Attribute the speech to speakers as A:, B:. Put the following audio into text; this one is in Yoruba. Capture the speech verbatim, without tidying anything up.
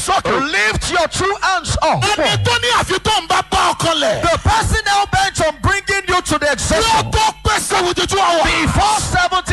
A: sókè.
B: Lift your two hands up.
A: Ẹni tó ní àfi tó ń bá bá ọkàn lẹ̀.
B: The person now bent on bringing you to the
A: Yóò
B: exception.
A: tó pé seventy two hours.
B: Before seventy